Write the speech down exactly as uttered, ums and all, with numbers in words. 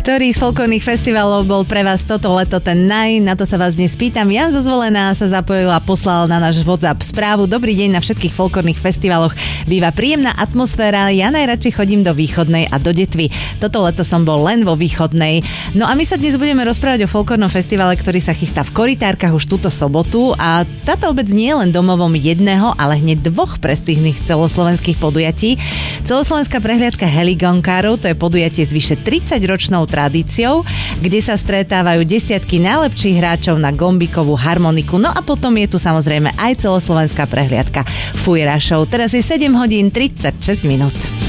Ktorý z folklórnych festivalov bol pre vás toto leto ten naj? Na to sa vás dnes pýtam. Jan zo Zvolená sa zapojil a poslal na náš WhatsApp správu. Dobrý deň, na všetkých folklórnych festivaloch býva príjemná atmosféra. Ja najradšej chodím do Východnej a do Detvy. Toto leto som bol len vo Východnej. No a my sa dnes budeme rozprávať o folklórnom festivale, ktorý sa chystá v Korytárkach už túto sobotu. A táto obec nie je len domovom jedného, ale hneď dvoch prestížnych celoslovenských podujatí. Celoslovenská prehliadka heligonkárov, to je podujatie s vyše tridsaťročnou tradíciou, kde sa stretávajú desiatky najlepších hráčov na gombikovú harmoniku. No a potom je tu samozrejme aj celoslovenská prehliadka Fujra Show. Teraz je sedem hodín tridsaťšesť minút.